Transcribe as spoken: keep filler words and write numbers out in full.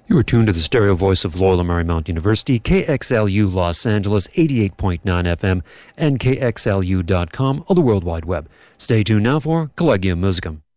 You are tuned to the stereo voice of Loyola Marymount University, K X L U Los Angeles, eighty-eight point nine F M, and K X L U dot com on the World Wide Web. Stay tuned now for Collegium Musicum.